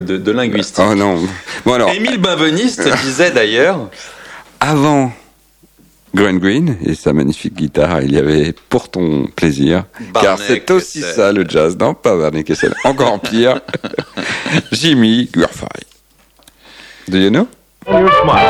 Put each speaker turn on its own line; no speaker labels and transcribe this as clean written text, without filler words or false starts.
de linguistique.
Oh non. Bon alors,
Émile Benveniste disait d'ailleurs...
avant Glenn Green et sa magnifique guitare, il y avait Pour ton plaisir, car
Barney
c'est aussi
Kessel.
ça le jazz, non pas Barney Kessel, encore pire, Jimmy Guerfari. Do you know?
Your smile.